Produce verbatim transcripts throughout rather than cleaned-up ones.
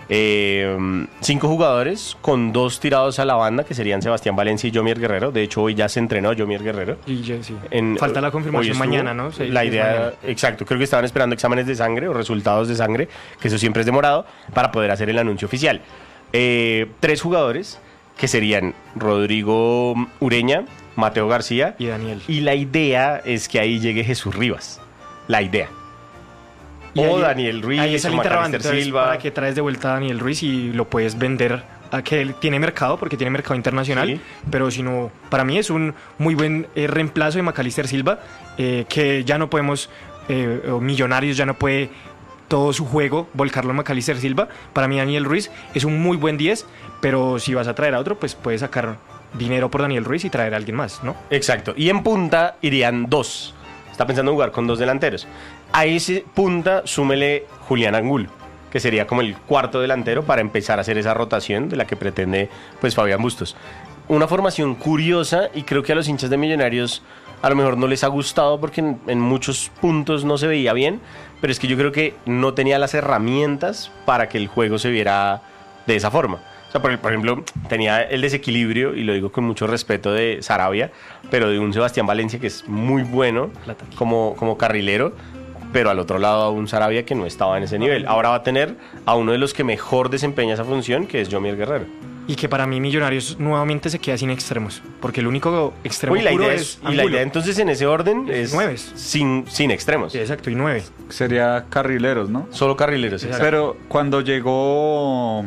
Eh, cinco jugadores con dos tirados a la banda, que serían Sebastián Valencia y Yomier Guerrero. De hecho, hoy ya se entrenó Yomier Guerrero. Y ya, sí. En, Falta la confirmación mañana, ¿no? Sí, la idea, mañana. exacto, creo que estaban esperando exámenes de sangre o resultados de sangre, que eso siempre es demorado, para poder hacer el anuncio oficial. Eh, tres jugadores, que serían Rodrigo Ureña, Mateo García y Daniel. Y la idea es que ahí llegue Jesús Rivas. La idea. Y o ahí, Daniel Ruiz, ahí es el o interrogante, Macalister Silva. ¿Para qué traes de vuelta a Daniel Ruiz y lo puedes vender? A que él tiene mercado, porque tiene mercado internacional, sí. Pero si no, para mí es un muy buen eh, reemplazo de Macalister Silva, eh, que ya no podemos, eh, Millonarios ya no puede todo su juego volcarlo a Macalister Silva. Para mí Daniel Ruiz es un muy buen diez, pero si vas a traer a otro, pues puedes sacar dinero por Daniel Ruiz y traer a alguien más, ¿no? Exacto, y en punta irían dos. Está pensando en jugar con dos delanteros. A ese punta súmele Julián Angulo, que sería como el cuarto delantero para empezar a hacer esa rotación de la que pretende pues Fabián Bustos. Una formación curiosa, y creo que a los hinchas de Millonarios a lo mejor no les ha gustado porque en, en muchos puntos no se veía bien, pero es que yo creo que no tenía las herramientas para que el juego se viera de esa forma. O sea, por, por ejemplo, tenía el desequilibrio, y lo digo con mucho respeto, de Sarabia, pero de un Sebastián Valencia que es muy bueno como, como carrilero, pero al otro lado a un Sarabia que no estaba en ese nivel. Ahora va a tener a uno de los que mejor desempeña esa función, que es Yomier Guerrero. Y que para mí Millonarios nuevamente se queda sin extremos, porque el único extremo Uy, la puro idea es, es Y la idea entonces en ese orden es nueves. Sin, sin extremos. Sí, exacto, y nueve. Sería carrileros, ¿no? Solo carrileros, exacto. Pero cuando llegó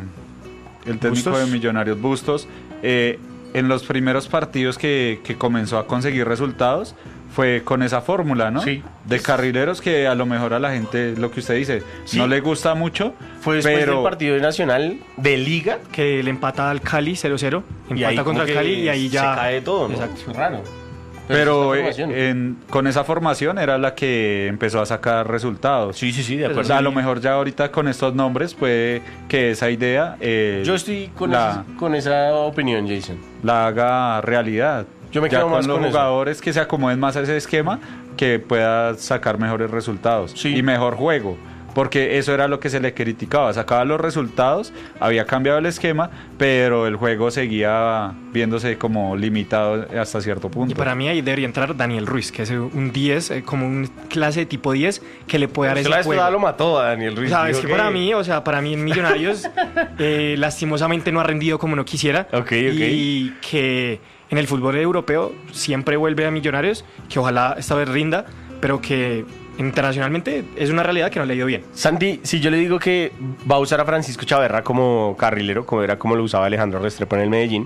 el técnico Bustos. de Millonarios, Bustos, eh, en los primeros partidos que, que comenzó a conseguir resultados, fue con esa fórmula, ¿no? Sí. De carrileros, que a lo mejor a la gente, lo que usted dice, Sí. no le gusta mucho. Fue después pero del partido Nacional de Liga, Que le empata al Cali cero cero, y ahí empata contra como el Cali que y ahí ya... se cae todo, ¿no? Exacto. Es raro. Pero esa es la eh, formación. en- con esa formación era la que empezó a sacar resultados. Sí, sí, sí, de Pues, acuerdo. a lo mejor ya ahorita con estos nombres puede que esa idea eh, Yo estoy con, la, esa, con esa opinión, Jason. la haga realidad. Yo me ya quedo con más los con eso. jugadores que se acomoden más a ese esquema, que pueda sacar mejores resultados Sí. y mejor juego. Porque eso era lo que se le criticaba. Sacaba los resultados, había cambiado el esquema, pero el juego seguía viéndose como limitado hasta cierto punto. Y para mí ahí debería entrar Daniel Ruiz, que es un diez, eh, como un clase de tipo diez, que le puede dar Usted ese la vez juego. pasada lo mató a Daniel Ruiz. Sabes dijo que para mí, o sea, para mí en Millonarios, eh, lastimosamente no ha rendido como no quisiera. Ok, ok. Y que en el fútbol europeo siempre vuelve a Millonarios, que ojalá esta vez rinda, pero que internacionalmente es una realidad que no le ha ido bien. Santi, si yo le digo que va a usar a Francisco Chaverra como carrilero, como era como lo usaba Alejandro Restrepo en el Medellín,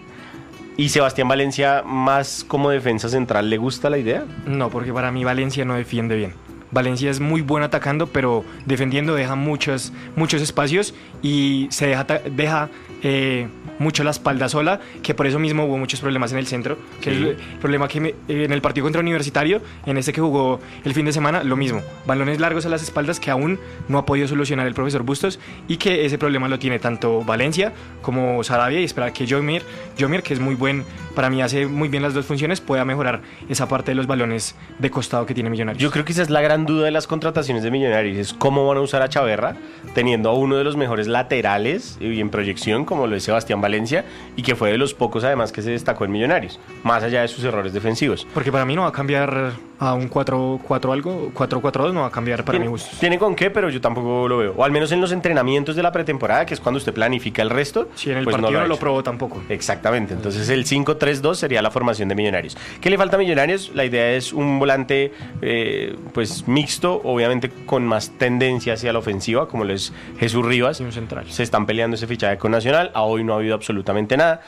y Sebastián Valencia más como defensa central, ¿le gusta la idea? No, porque para mí Valencia no defiende bien. Valencia es muy bueno atacando, pero defendiendo deja muchos, muchos espacios y se deja, ta- deja eh, mucho la espalda sola, que por eso mismo hubo muchos problemas en el centro, que Sí. es el problema que me- en el partido contra Universitario, en ese que jugó el fin de semana, lo mismo, balones largos a las espaldas que aún no ha podido solucionar el profesor Bustos, y que ese problema lo tiene tanto Valencia como Sarabia, y esperar que Yomier, Yomier, que es muy buen, para mí hace muy bien las dos funciones, pueda mejorar esa parte de los balones de costado que tiene Millonarios. Yo creo que esa es la gran duda de las contrataciones de Millonarios, es cómo van a usar a Chaverra, teniendo a uno de los mejores laterales y en proyección, como lo es Sebastián Valencia, y que fue de los pocos además que se destacó en Millonarios, más allá de sus errores defensivos. Porque para mí no va a cambiar a un cuatro cuatro algo, cuatro cuatro dos no va a cambiar para mi Tiene, gusto. tiene con qué, pero yo tampoco lo veo. O al menos en los entrenamientos de la pretemporada, que es cuando usted planifica el resto. Si en el pues partido lo no ha lo, hecho. probó tampoco. Exactamente, entonces el cinco tres dos sería la formación de Millonarios. ¿Qué le falta a Millonarios? La idea es un volante eh, pues mixto, obviamente con más tendencia hacia la ofensiva, como lo es Jesús Rivas. Y un central. Se están peleando ese fichaje con Nacional, a hoy no ha habido absolutamente nada.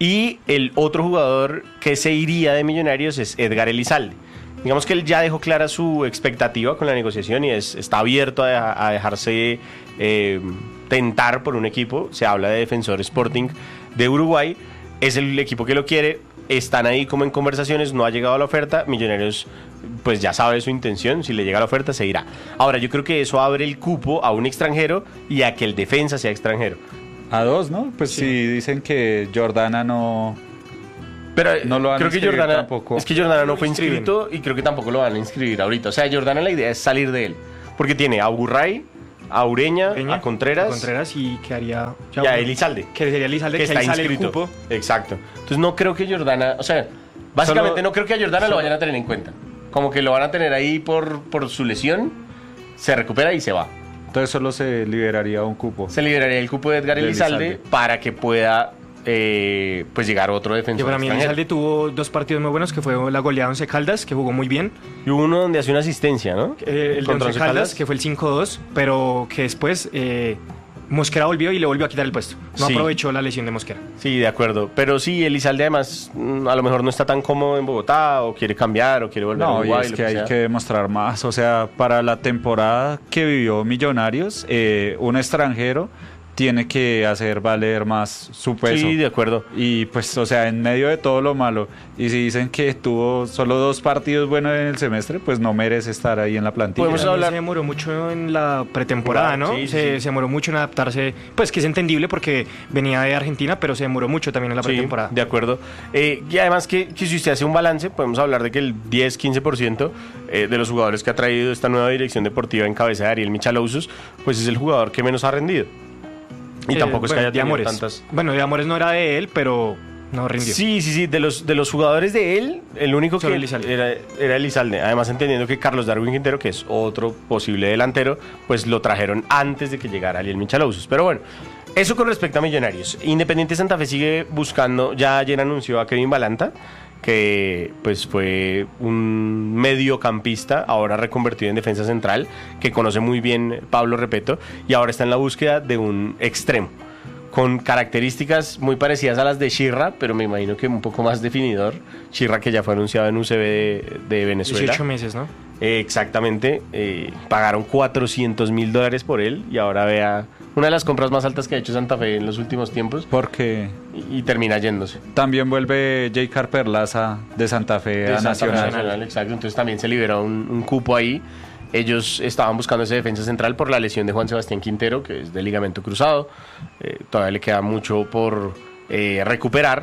Y el otro jugador que se iría de Millonarios es Edgar Elizalde. Digamos que él ya dejó clara su expectativa con la negociación y es, está abierto a, a dejarse eh, tentar por un equipo. Se habla de Defensor Sporting de Uruguay. Es el equipo que lo quiere. Están ahí como en conversaciones. No ha llegado a la oferta. Millonarios pues ya sabe su intención. Si le llega la oferta se irá. Ahora yo creo que eso abre el cupo a un extranjero y a que el defensa sea extranjero. A dos, ¿no? Pues Sí. si dicen que Jordana no... Pero No lo van a creo que inscribir Jordana tampoco. es que Jordana no lo fue inscriben. inscrito y creo que tampoco lo van a inscribir ahorita. O sea, Jordana la idea es salir de él, porque tiene a Burray, a Ureña, Peña, a Contreras, a Contreras y quedaría y a Elizalde. Que sería Elizalde, que, que, está ahí sale el inscrito. cupo. Exacto. Entonces no creo que Jordana, o sea, básicamente Solo- no creo que a Jordana lo vayan a tener en cuenta. Como que lo van a tener ahí por, por su lesión, se recupera y se va. Entonces solo se liberaría un cupo. Se liberaría el cupo de Edgar De Elizalde, Elizalde. para que pueda eh, pues llegar otro defensor Que para mí extranjero. Elizalde tuvo dos partidos muy buenos, que fue la goleada Once Caldas, que jugó muy bien. Y hubo uno donde hace una asistencia, ¿no? Eh, el de Contra Once Once Caldas, Caldas. que fue el cinco dos, pero que después eh, Mosquera volvió y le volvió a quitar el puesto. No Sí. aprovechó la lesión de Mosquera. Sí, de acuerdo. Pero sí, Elizalde además mm, a lo mejor no está tan cómodo en Bogotá, o quiere cambiar, o quiere volver a No, y Uruguay. es lo que hay sea. que demostrar más. O sea, para la temporada que vivió Millonarios, eh, un extranjero tiene que hacer valer más su peso. Sí, de acuerdo. Y pues, o sea, en medio de todo lo malo, y si dicen que tuvo solo dos partidos buenos en el semestre, pues no merece estar ahí en la plantilla. Podemos También hablar- se demoró mucho en la pretemporada, ¿no? Sí, sí, se, sí. se demoró mucho en adaptarse. Pues que es entendible porque venía de Argentina, pero se demoró mucho también en la Sí, pretemporada. de acuerdo. Eh, y además que, que si usted hace un balance, podemos hablar de que el diez quince por ciento eh, de los jugadores que ha traído esta nueva dirección deportiva en cabeza de Ariel Michalousos, pues es el jugador que menos ha rendido. Y Eh, tampoco es que bueno, haya de tenido Amores. tantas... Bueno, de Amores no era de él, pero no rindió. Sí, sí, sí, de los, de los jugadores de él, el único Solo que Elizalde. era, era Elizalde. Además, entendiendo que Carlos Darwin Quintero, que es otro posible delantero, pues lo trajeron antes de que llegara Ariel Michalousos. Pero bueno, eso con respecto a Millonarios. Independiente Santa Fe sigue buscando, ya ayer anunció a Kevin Balanta, que pues fue un mediocampista, ahora reconvertido en defensa central, que conoce muy bien Pablo Repeto, y ahora está en la búsqueda de un extremo, con características muy parecidas a las de Shirra, pero me imagino que un poco más definidor. Shirra, que ya fue anunciado en U C B de, de Venezuela. dieciocho meses, ¿no? Eh, exactamente, eh, pagaron cuatrocientos mil dólares por él, y ahora vea una de las compras más altas que ha hecho Santa Fe en los últimos tiempos, Porque y, y termina yéndose. también vuelve J. Carper Laza de Santa Fe De a Santa Fe Nacional. Nacional, exacto. Entonces también se libera un, un cupo ahí. Ellos estaban buscando ese defensa central por la lesión de Juan Sebastián Quintero, que es de ligamento cruzado. Eh, todavía le queda mucho por eh, recuperar.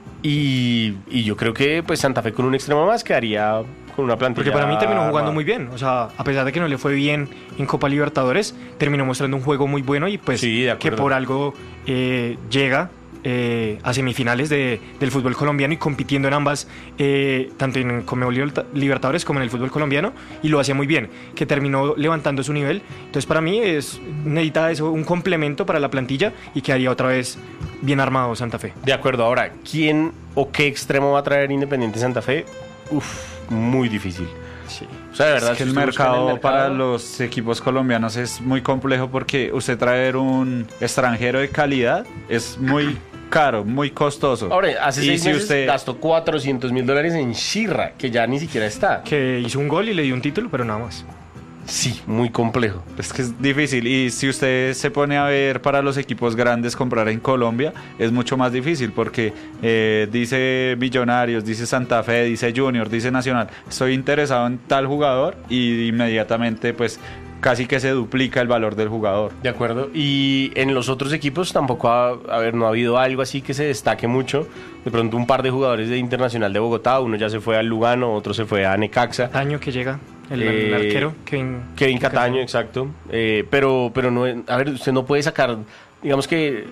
Y, y yo creo que pues Santa Fe con un extremo más quedaría con una plantilla. Porque para mí terminó jugando armada. muy bien. O sea, a pesar de que no le fue bien en Copa Libertadores, terminó mostrando un juego muy bueno y pues Sí, de que acuerdo. por algo eh, llega eh, a semifinales de, del fútbol colombiano y compitiendo en ambas, eh, tanto en Conmebol Libertadores como en el fútbol colombiano, y lo hacía muy bien, que terminó levantando su nivel. Entonces para mí es necesita eso, un complemento para la plantilla, y quedaría otra vez bien armado Santa Fe. De acuerdo, ahora, ¿quién o qué extremo va a traer Independiente Santa Fe? Uf, muy difícil. Sí. O sea, de verdad, Es que si el usted busca en mercado, el para mercado- los equipos colombianos es muy complejo, porque usted traer un extranjero de calidad es muy caro, muy costoso. Ahora, hace Y seis si meses usted- gastó cuatrocientos mil dólares en Shirra, que ya ni siquiera está. Que hizo un gol y le dio un título, pero nada más. Sí, muy complejo. Es que es difícil, y si usted se pone a ver para los equipos grandes comprar en Colombia, es mucho más difícil, porque eh, dice Millonarios, dice Santa Fe, dice Junior, dice Nacional, estoy interesado en tal jugador, y inmediatamente pues casi que se duplica el valor del jugador. De acuerdo. Y en los otros equipos tampoco ha, a ver, no ha habido algo así que se destaque mucho. De pronto un par de jugadores de Internacional de Bogotá, uno ya se fue al Lugano, otro se fue a Necaxa. Año que llega, el, Eh, el arquero, Kevin, Kevin Cataño, exacto. Eh, pero, pero no, a ver, usted no puede sacar, digamos que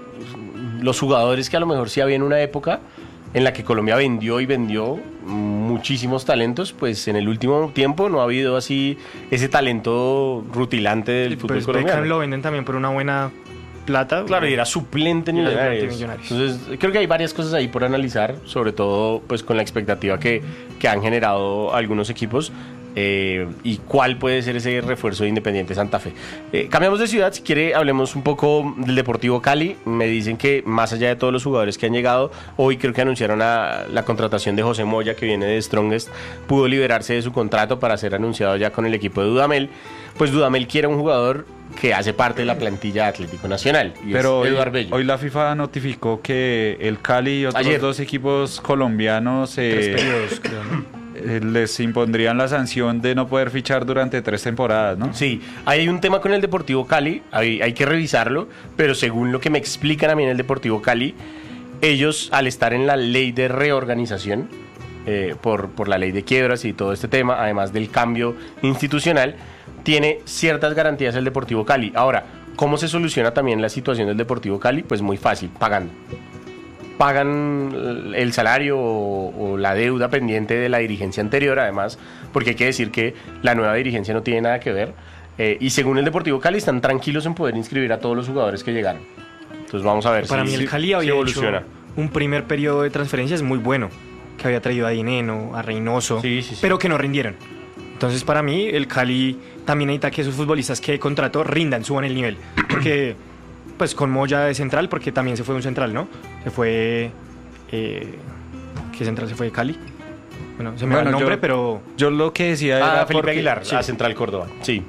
los jugadores que a lo mejor sí había en una época en la que Colombia vendió y vendió muchísimos talentos, pues en el último tiempo no ha habido así ese talento rutilante del fútbol pues colombiano. Beckham lo venden también por una buena plata. Claro, y era suplente en Y era Millonarios. suplente en Millonarios. Entonces, creo que hay varias cosas ahí por analizar, sobre todo pues con la expectativa que, que han generado algunos equipos. Eh, y cuál puede ser ese refuerzo de Independiente Santa Fe. Eh, cambiamos de ciudad, si quiere hablemos un poco del Deportivo Cali. Me dicen que más allá de todos los jugadores que han llegado, hoy creo que anunciaron a la contratación de José Moya, que viene de Strongest, pudo liberarse de su contrato para ser anunciado ya con el equipo de Dudamel. Pues Dudamel quiere un jugador que hace parte de la plantilla de Atlético Nacional, y Pero es hoy, Eduard Bello. hoy la FIFA notificó que el Cali y otros Ayer. dos equipos colombianos Tres eh, periodos, creo, ¿no? eh, les impondrían la sanción de no poder fichar durante tres temporadas, ¿no? Sí, hay un tema con el Deportivo Cali, hay, hay que revisarlo, pero según lo que me explican a mí en el Deportivo Cali, ellos al estar en la ley de reorganización, eh, por, por la ley de quiebras y todo este tema, además del cambio institucional, tiene ciertas garantías el Deportivo Cali. Ahora, ¿cómo se soluciona también la situación del Deportivo Cali? Pues muy fácil, pagando. Pagan el salario o, o la deuda pendiente de la dirigencia anterior, además, porque hay que decir que la nueva dirigencia no tiene nada que ver. Eh, y según el Deportivo Cali, están tranquilos en poder inscribir a todos los jugadores que llegaron. Entonces vamos a ver Para si mí el Cali si había evoluciona. hecho un primer periodo de transferencias muy bueno, que había traído a Dineno, a Reynoso, Sí, sí, sí. pero que no rindieron. Entonces para mí el Cali también necesita que esos futbolistas que contrató rindan, suban el nivel. Porque pues con Moya de central, porque también se fue un central, ¿no? Se fue... Eh, ¿Qué central se fue de Cali? Bueno, se me va Bueno, el nombre, yo- pero... Yo lo que decía Ah, era Felipe porque, Aguilar, sí, a Central Córdoba. Sí.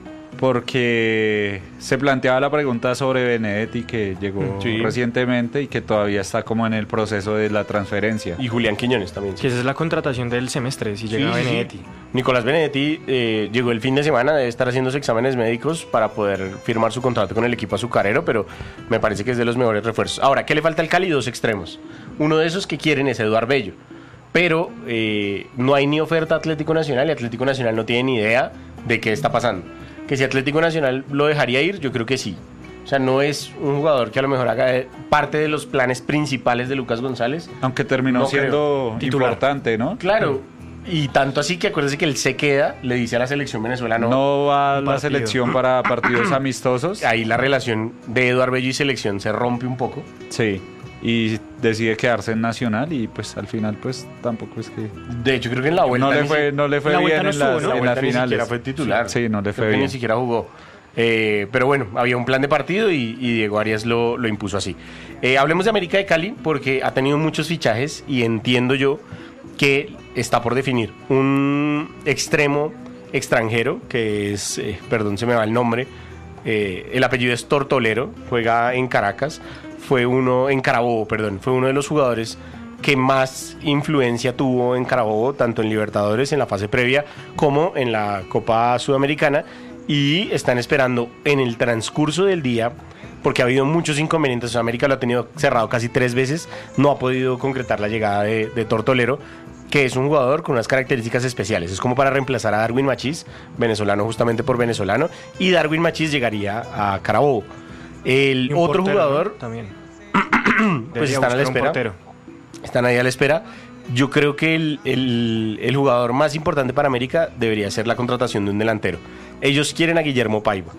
porque se planteaba la pregunta sobre Benedetti, que llegó Sí. recientemente y que todavía está como en el proceso de la transferencia. Y Julián Quiñones también. sí. Que esa es la contratación del semestre, si Sí, llega sí, sí. Benedetti. Nicolás Benedetti eh, llegó el fin de semana, debe estar haciéndose exámenes médicos para poder firmar su contrato con el equipo azucarero, pero me parece que es de los mejores refuerzos. Ahora, ¿qué le falta al Cali? Dos extremos. Uno de esos que quieren es Eduard Bello, pero eh, no hay ni oferta Atlético Nacional y Atlético Nacional no tiene ni idea de qué está pasando. Que si Atlético Nacional lo dejaría ir, yo creo que sí. O sea, no es un jugador que a lo mejor haga eh, parte de los planes principales de Lucas González. Aunque terminó No siendo Titular. importante, ¿no? Claro, y tanto así que acuérdese que él se queda, le dice a la selección venezolana, No va a Un la partido. selección para partidos amistosos. ahí la relación de Eduard Bello y selección se rompe un poco. Sí. Y decide quedarse en Nacional y pues al final pues tampoco es que... De hecho, creo que en la vuelta No le ni fue, si- no le fue la bien vuelta no en estuvo, las, ¿no? la en vuelta las ni finales. siquiera fue titular. Sí, no le Creo fue que bien. ni siquiera jugó. Eh, pero bueno, había un plan de partido y, y Diego Arias lo, lo impuso así. Eh, hablemos de América de Cali porque ha tenido muchos fichajes y entiendo yo que está por definir un extremo extranjero que es, eh, perdón, se me va el nombre, eh, el apellido es Tortolero, juega en Caracas, fue uno, en Carabobo, perdón, fue uno de los jugadores que más influencia tuvo en Carabobo, tanto en Libertadores, en la fase previa, como en la Copa Sudamericana, y están esperando en el transcurso del día, porque ha habido muchos inconvenientes. Sudamérica lo ha tenido cerrado casi tres veces, no ha podido concretar la llegada de, de Tortolero, que es un jugador con unas características especiales. Es como para reemplazar a Darwin Machís, venezolano justamente por venezolano, y Darwin Machís llegaría a Carabobo. El Y un otro portero, jugador, ¿no? También. pues Debería están a la buscar un espera. portero. Están ahí a la espera. Yo creo que el, el- el jugador más importante para América debería ser la contratación de un delantero. Ellos quieren a Guillermo Paiva,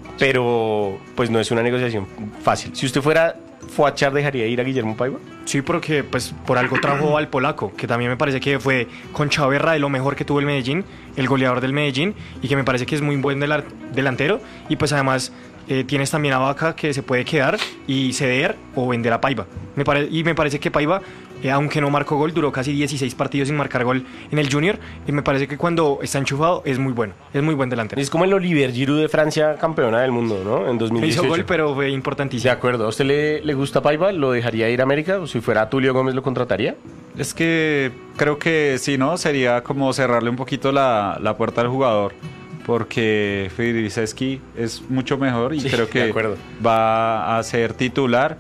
pero pues no es una negociación fácil. Si usted fuera Fuachar, ¿dejaría ir a Guillermo Paiva? Sí, porque pues por algo trajo al polaco, que también me parece que fue con Chaverra de lo mejor que tuvo el Medellín, el goleador del Medellín, y que me parece que es muy buen delar- delantero. Y pues además eh, tienes también a Vaca, que se puede quedar y ceder o vender a Paiva. Me pare- y me parece que Paiva, eh, aunque no marcó gol, duró casi dieciséis partidos sin marcar gol en el Junior, y me parece que cuando está enchufado es muy bueno, es muy buen delantero. Es como el Olivier Giroud de Francia, campeona del mundo, ¿no? En dos mil Hizo dieciocho. gol, pero fue De importantísimo. acuerdo. ¿A usted le, le gusta Paiva? ¿Lo dejaría ir a América? ¿O si fuera Tulio Gómez lo contrataría? Es que creo que si no, sería como cerrarle un poquito la, la puerta al jugador. Porque Fidrizeski es mucho mejor y Sí, creo de que acuerdo. va a ser titular.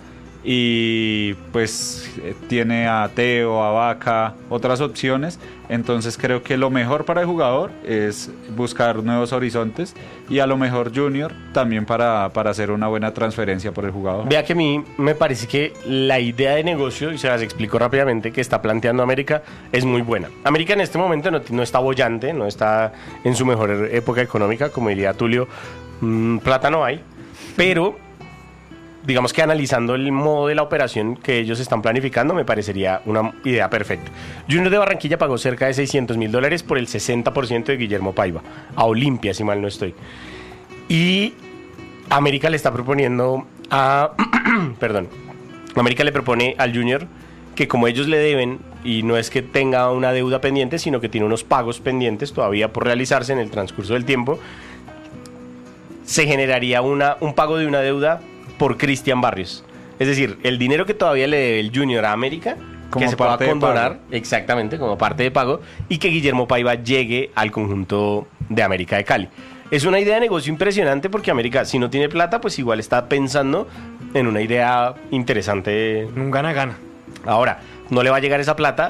Y pues eh, tiene a Teo, a Vaca, otras opciones. Entonces creo que lo mejor para el jugador es buscar nuevos horizontes. Y a lo mejor Junior también para, para hacer una buena transferencia por el jugador. Vea que a mí me parece que la idea de negocio, y se las explico rápidamente, que está planteando América es muy buena. América en este momento no, no está bollante, no está en su mejor época económica, como diría Tulio, mmm, plata no hay, pero digamos que analizando el modo de la operación que ellos están planificando, me parecería una idea perfecta. Junior de Barranquilla pagó cerca de seiscientos mil dólares por el sesenta por ciento de Guillermo Paiva, a Olimpia, si mal no estoy. Y América le está proponiendo a... perdón. América le propone al Junior que como ellos le deben, y no es que tenga una deuda pendiente, sino que tiene unos pagos pendientes todavía por realizarse en el transcurso del tiempo, se generaría una, un pago de una deuda por Cristian Barrios. Es decir, el dinero que todavía le debe el Junior a América, Como que se pueda parte de condonar, pago. exactamente, como parte de pago, y que Guillermo Paiva llegue al conjunto de América de Cali. Es una idea de negocio impresionante porque América, si no tiene plata, pues igual está pensando en una idea interesante. Un gana-gana. Ahora, no le va a llegar esa plata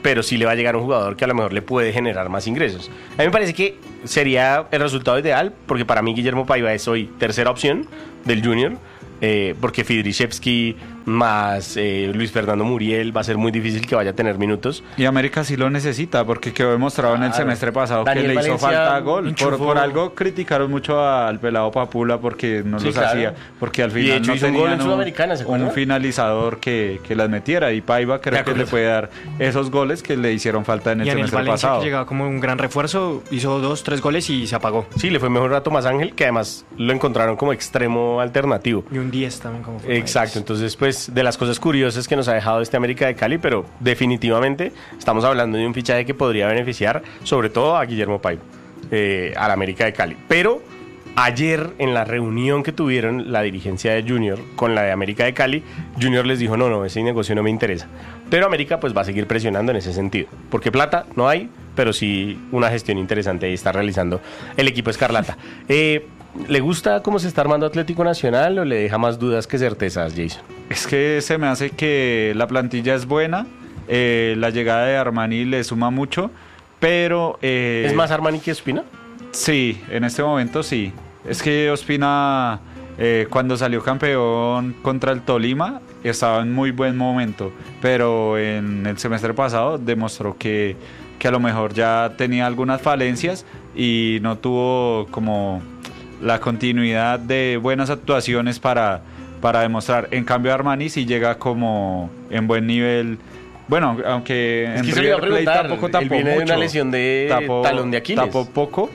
pero sí le va a llegar un jugador que a lo mejor le puede generar más ingresos. A mí me parece que sería el resultado ideal, porque para mí Guillermo Paiva es hoy tercera opción del Junior, eh, porque Fidrichevski más eh, Luis Fernando Muriel va a ser muy difícil que vaya a tener minutos. Y América sí lo necesita, porque quedó demostrado claro. en el semestre pasado Daniel que le hizo Valencia falta gol. Por, por algo criticaron mucho al pelado Papula porque no sí, los claro. hacía, porque al final hecho, no hizo tenían un, gol en un, un finalizador que, que las metiera, y Paiva creo que le puede dar esos goles que le hicieron falta en el y semestre en el Valencia, pasado. Que llegaba como un gran refuerzo, hizo dos, tres goles y se apagó. Sí, le fue mejor a Tomás Ángel, que además lo encontraron como extremo alternativo. Y un diez también como fue. Exacto, entonces pues de las cosas curiosas que nos ha dejado este América de Cali, pero definitivamente estamos hablando de un fichaje que podría beneficiar sobre todo a Guillermo Paiva, eh, al América de Cali. Pero ayer en la reunión que tuvieron la dirigencia de Junior con la de América de Cali, Junior les dijo no, no, ese negocio no me interesa. Pero América pues va a seguir presionando en ese sentido, porque plata no hay, pero sí una gestión interesante ahí está realizando el equipo Escarlata. Eh, ¿Le gusta cómo se está armando Atlético Nacional o le deja más dudas que certezas, Jason? Es que se me hace que la plantilla es buena, eh, la llegada de Armani le suma mucho, pero... Eh, ¿Es más Armani que Ospina? Sí, en este momento sí. Es que Ospina, eh, cuando salió campeón contra el Tolima, estaba en muy buen momento, pero en el semestre pasado demostró que, que a lo mejor ya tenía algunas falencias y no tuvo como la continuidad de buenas actuaciones para, para demostrar. En cambio Armani sí llega como en buen nivel. Bueno, aunque es en que River Plate tampoco tapó viene mucho. De una lesión de tapó, talón de Aquiles. Tapó poco,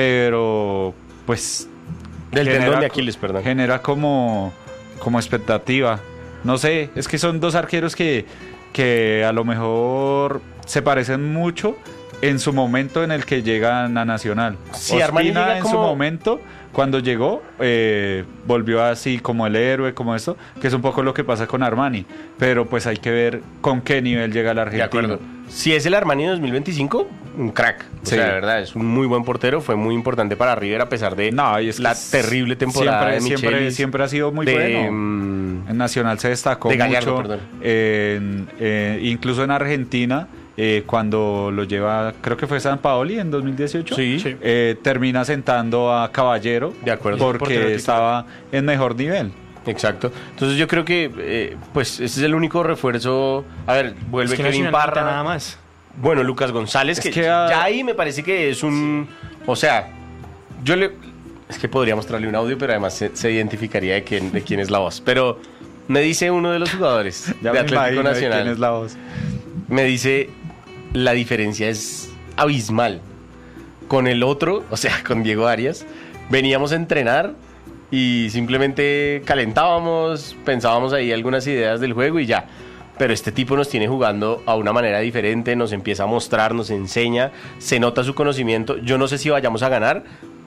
pero pues del genera, tendón de Aquiles, perdón. Genera como, como expectativa. No sé, es que son dos arqueros que, que a lo mejor se parecen mucho en su momento en el que llegan a Nacional. Sí, Armani llega en como... su momento, cuando llegó, eh, volvió así como el héroe, como esto, que es un poco lo que pasa con Armani. Pero pues hay que ver con qué nivel llega el argentino. De acuerdo. Si es el Armani dos mil veinticinco, un crack. O sí. sea, de verdad, es un muy buen portero, fue muy importante para River a pesar de no, y es la terrible temporada siempre, de Michelis. Siempre, siempre ha sido muy de, bueno. Um, en Nacional se destacó de Gallardo, mucho. Perdón. En, eh, incluso en Argentina, eh, cuando lo lleva, creo que fue San Paoli en dos mil dieciocho, sí. eh, termina sentando a Caballero. De acuerdo. Porque estaba en mejor nivel. Exacto. Entonces yo creo que eh, pues ese es el único refuerzo. A ver, vuelve es que Kevin Parra. Nada más. Bueno, Lucas González, es que, que ya a... ahí me parece que es un... O sea, yo le... Es que podría mostrarle un audio, pero además se, se identificaría de quién, de quién es la voz. Pero me dice uno de los jugadores ya de Atlético Nacional. De quién es la voz. Me dice, la diferencia es abismal. Con el otro, o sea, con Diego Arias, veníamos a entrenar y simplemente calentábamos, pensábamos ahí algunas ideas del juego y ya. Pero este tipo nos tiene jugando a una manera diferente, nos empieza a mostrar, nos enseña, se nota su conocimiento. Yo no sé si vayamos a ganar,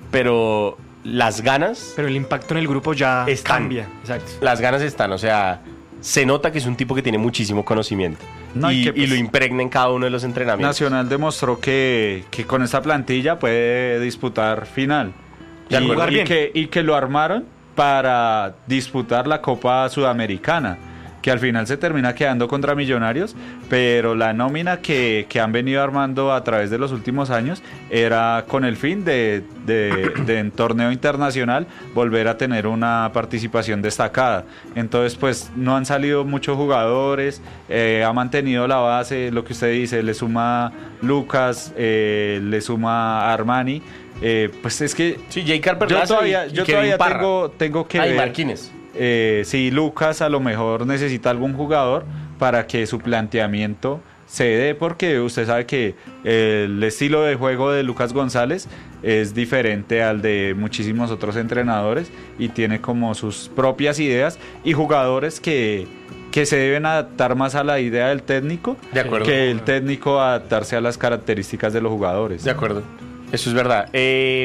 pero las ganas... Pero el impacto en el grupo ya están. cambia. Exacto. Las ganas están, o sea, se nota que es un tipo que tiene muchísimo conocimiento. No, y, y, que, pues, y lo impregna en cada uno de los entrenamientos. Nacional demostró que, que con esta plantilla puede disputar final. Y, y, y, que, y que lo armaron para disputar la Copa Sudamericana, que al final se termina quedando contra Millonarios, pero la nómina que, que han venido armando a través de los últimos años era con el fin de, de, de en torneo internacional volver a tener una participación destacada. Entonces pues no han salido muchos jugadores, eh, ha mantenido la base, lo que usted dice, le suma Lucas, eh, le suma Armani, eh, pues es que sí, Jay Carper yo todavía, y, yo y todavía tengo, tengo que Ay, ver Marquínez. Eh, si Lucas a lo mejor necesita algún jugador para que su planteamiento se dé, porque usted sabe que el estilo de juego de Lucas González es diferente al de muchísimos otros entrenadores y tiene como sus propias ideas y jugadores que, que se deben adaptar más a la idea del técnico de acuerdo, que el técnico adaptarse a las características de los jugadores. De acuerdo, eso es verdad. Eh,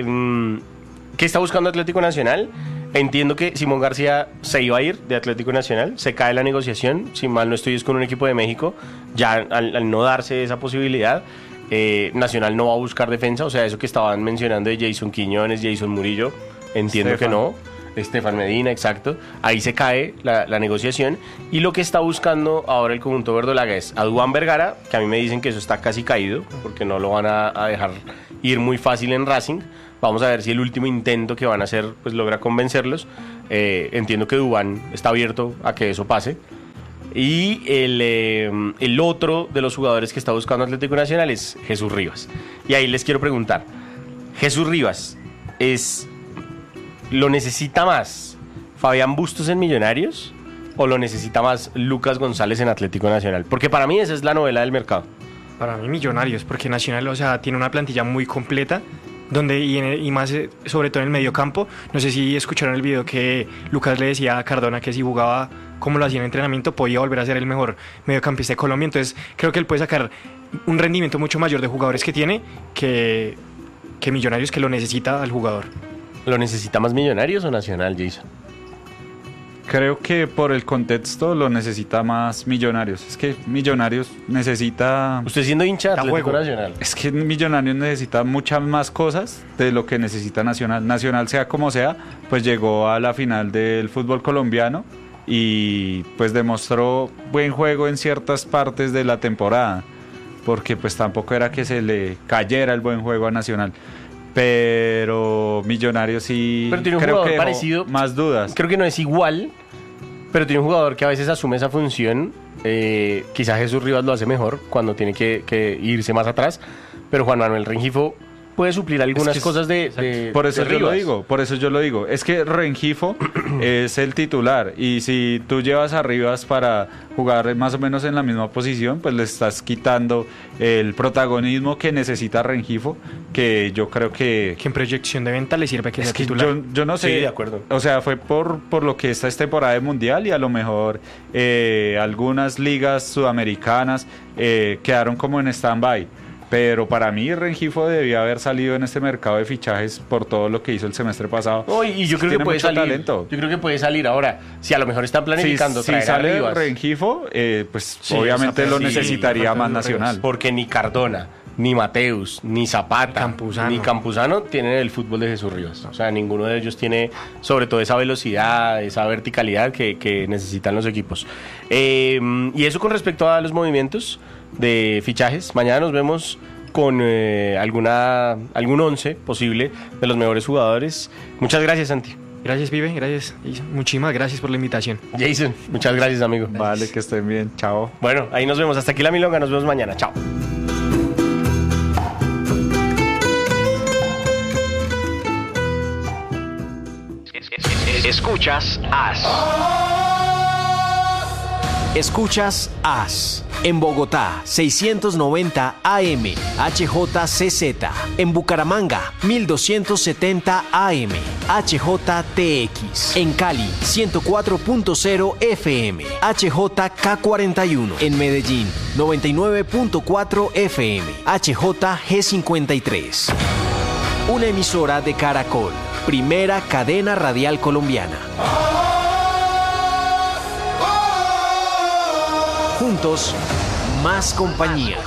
¿Qué está buscando Atlético Nacional? Entiendo que Simón García se iba a ir de Atlético Nacional, se cae la negociación, si mal no estoy es con un equipo de México, ya al, al no darse esa posibilidad, eh, Nacional no va a buscar defensa, o sea, eso que estaban mencionando de Jason Quiñones, Jason Murillo, entiendo Estefan. que no, Estefan Medina, exacto. Ahí se cae la, la negociación. Y lo que está buscando ahora el conjunto verdolaga es a Duván Vergara, que a mí me dicen que eso está casi caído, porque no lo van a, a dejar ir muy fácil en Racing. Vamos a ver si el último intento que van a hacer pues logra convencerlos. Eh, entiendo que Duván está abierto a que eso pase. Y el, eh, el otro de los jugadores que está buscando Atlético Nacional es Jesús Rivas. Y ahí les quiero preguntar, ¿Jesús Rivas es... ¿lo necesita más Fabián Bustos en Millonarios o lo necesita más Lucas González en Atlético Nacional? Porque para mí esa es la novela del mercado. Para mí Millonarios, porque Nacional, o sea, tiene una plantilla muy completa, donde y, en el, y más eh, sobre todo en el mediocampo. No sé si escucharon el video que Lucas le decía a Cardona que si jugaba como lo hacía en entrenamiento podía volver a ser el mejor mediocampista de Colombia. Entonces creo que él puede sacar un rendimiento mucho mayor de jugadores que tiene que, que Millonarios, que lo necesita al jugador. ¿Lo necesita más Millonarios o Nacional, Jason? Creo que por el contexto lo necesita más Millonarios. Es que Millonarios necesita... Usted siendo hincha de Atlético Nacional. Es que Millonarios necesita muchas más cosas de lo que necesita Nacional. Nacional, sea como sea, pues llegó a la final del fútbol colombiano y pues demostró buen juego en ciertas partes de la temporada, porque pues tampoco era que se le cayera el buen juego a Nacional. Pero Millonarios sí, pero tiene un creo jugador que parecido, más dudas. Creo que no es igual, pero tiene un jugador que a veces asume esa función. Eh, quizás Jesús Rivas lo hace mejor cuando tiene que, que irse más atrás, pero Juan Manuel Rengifo puede suplir algunas es que cosas de, de por eso de yo Rivas. lo digo, por eso yo lo digo. Es que Rengifo es el titular y si tú llevas a Rivas para jugar más o menos en la misma posición, pues le estás quitando el protagonismo que necesita Rengifo, que yo creo que... Que en proyección de venta le sirve que es sea que titular. Yo, yo no sé, sí, de acuerdo. O sea, fue por, por lo que esta es temporada de Mundial y a lo mejor eh, algunas ligas sudamericanas eh, quedaron como en stand-by. Pero para mí Rengifo debía haber salido en este mercado de fichajes por todo lo que hizo el semestre pasado. No, y yo creo Tiene que puede mucho salir. Talento. Yo creo que puede salir ahora. Si a lo mejor están planificando si, traer si sale a Rivas, Rengifo, eh, pues sí, obviamente esa, lo sí, necesitaría sí, más sí, Nacional. porque ni Cardona, ni Mateus, ni Zapata, Campuzano. ni Campuzano tienen el fútbol de Jesús Rivas. O sea, ninguno de ellos tiene sobre todo esa velocidad, esa verticalidad que, que necesitan los equipos. Eh, y eso con respecto a los movimientos de fichajes. Mañana nos vemos con eh, alguna algún once posible de los mejores jugadores. Muchas gracias, Santi. Gracias, Vive, gracias. Muchísimas gracias por la invitación. Jason, muchas gracias, amigo. Vale, gracias. Que estén bien. Chao. Bueno, ahí nos vemos. Hasta aquí la milonga. Nos vemos mañana. Chao. Escuchas As. Escuchas As. En Bogotá, seiscientos noventa A M, H J C Z. En Bucaramanga, mil doscientos setenta A M, H J T X. En Cali, ciento cuatro punto cero F M, H J K cuarenta y uno. En Medellín, noventa y nueve punto cuatro F M, H J G cincuenta y tres. Una emisora de Caracol, primera cadena radial colombiana. Juntos, más compañía.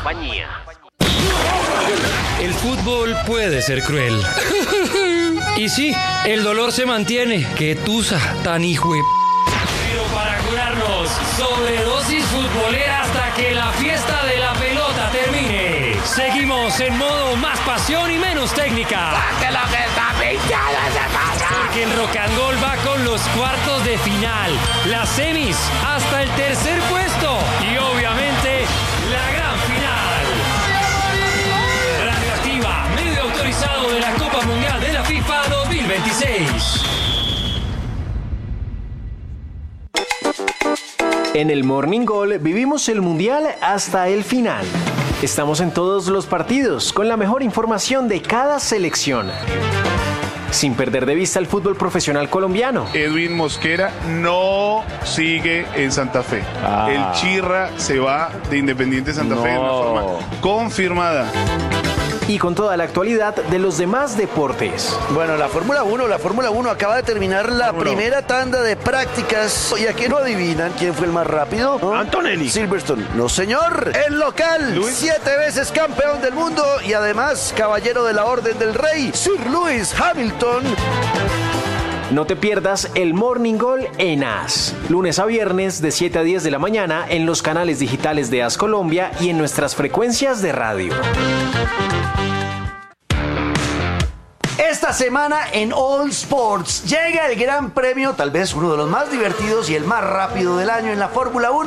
El fútbol puede ser cruel. Y sí, el dolor se mantiene. ¡Qué tusa tan hijo de... Pero para curarnos, sobredosis futbolera hasta que la fiesta de la pelota termine. Seguimos en modo más pasión y menos técnica. Porque el Rock and Roll va con los cuartos de final, las semis hasta el tercer puesto y obviamente la gran final. Radioactiva, medio autorizado de la Copa Mundial de la FIFA dos mil veintiséis. En el Morning Goal vivimos el Mundial hasta el final. Estamos en todos los partidos con la mejor información de cada selección, sin perder de vista el fútbol profesional colombiano. Edwin Mosquera no sigue en Santa Fe. Ah. El Chirra se va de Independiente Santa No. Fe de una forma confirmada. Y con toda la actualidad de los demás deportes. Bueno, la Fórmula uno, la Fórmula uno acaba de terminar la Fórmula primera tanda de prácticas. ¿Y aquí no adivinan quién fue el más rápido? ¿No? Antonelli. Silverstone. No, señor. El local. Luis. Siete veces campeón del mundo y además caballero de la Orden del Rey, Sir Lewis Hamilton. No te pierdas el Morning Goal en AS. Lunes a viernes de siete a diez de la mañana en los canales digitales de AS Colombia y en nuestras frecuencias de radio. Esta semana en All Sports llega el Gran Premio, tal vez uno de los más divertidos y el más rápido del año en la Fórmula uno.